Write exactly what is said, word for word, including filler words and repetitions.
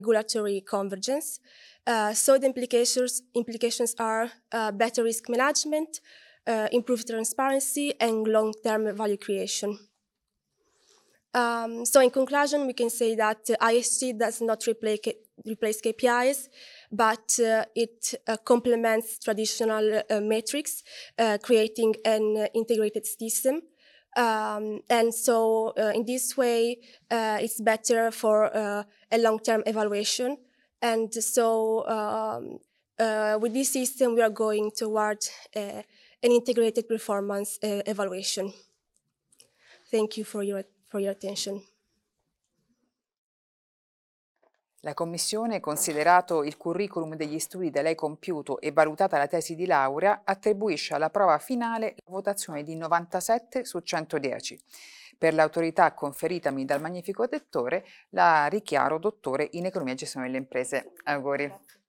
regulatory convergence. Uh, so the implications, implications are uh, better risk management, uh, improved transparency, and long-term value creation. Um, so in conclusion, we can say that uh, I S G does not replace, replace K P Is, but uh, it uh, complements traditional uh, metrics, uh, creating an uh, integrated system. Um, and so uh, in this way, uh, it's better for uh, a long-term evaluation. And so um, uh, with this system, we are going toward uh, an integrated performance uh, evaluation. Thank you for your, for your attention. La Commissione, considerato il curriculum degli studi da lei compiuto e valutata la tesi di laurea, attribuisce alla prova finale la votazione di novantasette su centodieci. Per l'autorità conferitami dal magnifico dettore la richiaro dottore in economia e gestione delle imprese. Auguri.